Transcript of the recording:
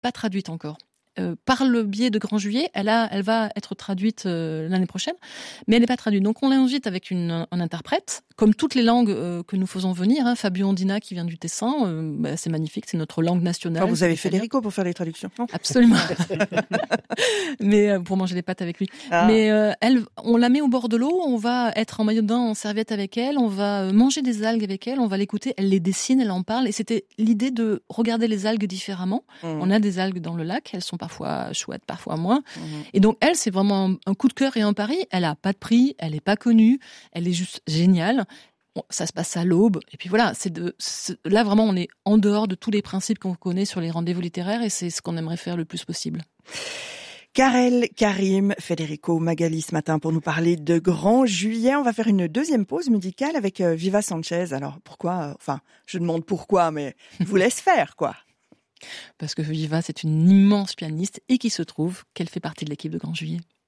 pas traduite encore. Par le biais de Grand Juillet, elle va être traduite l'année prochaine, mais elle n'est pas traduite. Donc on l'invite avec un interprète, comme toutes les langues que nous faisons venir. Fabio Ondina qui vient du Tessin, c'est magnifique, c'est notre langue nationale. Vous avez Federico pour faire les traductions, non ? Absolument. Mais pour manger les pâtes avec lui. Mais on la met au bord de l'eau, on va être en maillot de bain, en serviette avec elle, on va manger des algues avec elle, on va l'écouter, elle les dessine, elle en parle, et c'était l'idée de regarder les algues différemment. On a des algues dans le lac, elles sont parfois chouettes, parfois moins. Et donc elle, c'est vraiment un coup de cœur et un pari. Elle a pas de prix, elle est pas connue, elle est juste géniale. Ça se passe à l'aube. Et puis voilà, là vraiment, on est en dehors de tous les principes qu'on connaît sur les rendez-vous littéraires, et c'est ce qu'on aimerait faire le plus possible. Karel, Karim, Federico, Magali ce matin pour nous parler de Grand Juillet. On va faire une deuxième pause musicale avec Viva Sanchez. Alors pourquoi, je demande pourquoi, mais je vous laisse faire, quoi. Parce que Viva, c'est une immense pianiste et qu'il se trouve qu'elle fait partie de l'équipe de Grand Juillet.